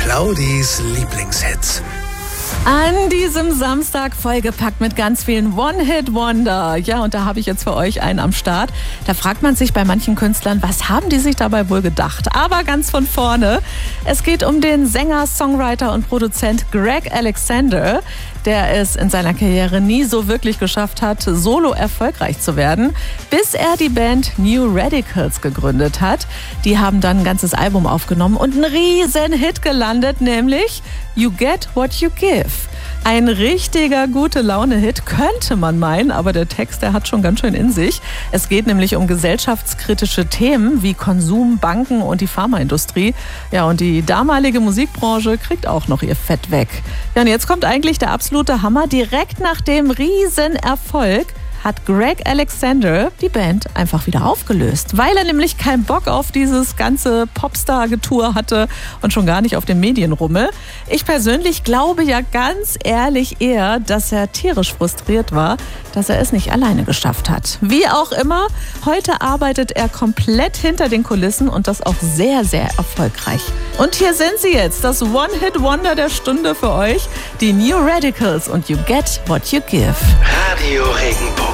Claudis Lieblingshits. An diesem Samstag vollgepackt mit ganz vielen One-Hit-Wonder. Ja, und da habe ich jetzt für euch einen am Start. Da fragt man sich bei manchen Künstlern, was haben die sich dabei wohl gedacht? Aber ganz von vorne. Es geht um den Sänger, Songwriter und Produzent Greg Alexander, der es in seiner Karriere nie so wirklich geschafft hat, solo erfolgreich zu werden, bis er die Band New Radicals gegründet hat. Die haben dann ein ganzes Album aufgenommen und einen riesen Hit gelandet, nämlich You Get What You Give. Ein richtiger Gute-Laune-Hit, könnte man meinen, aber der Text, der hat schon ganz schön in sich. Es geht nämlich um gesellschaftskritische Themen wie Konsum, Banken und die Pharmaindustrie. Ja, und die damalige Musikbranche kriegt auch noch ihr Fett weg. Ja, und jetzt kommt eigentlich der absolute Hammer. Direkt nach dem Riesenerfolg hat Greg Alexander die Band einfach wieder aufgelöst, weil er nämlich keinen Bock auf dieses ganze Popstar-Getour hatte und schon gar nicht auf den Medienrummel. Ich persönlich glaube ja ganz ehrlich eher, dass er tierisch frustriert war, dass er es nicht alleine geschafft hat. Wie auch immer, heute arbeitet er komplett hinter den Kulissen und das auch sehr, sehr erfolgreich. Und hier sind sie jetzt, das One-Hit-Wonder der Stunde für euch, die New Radicals und You Get What You Give. Radio Regenbogen.